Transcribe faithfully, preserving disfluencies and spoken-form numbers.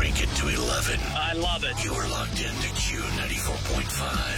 crank it to eleven. I love it. You are locked into Q ninety-four point five.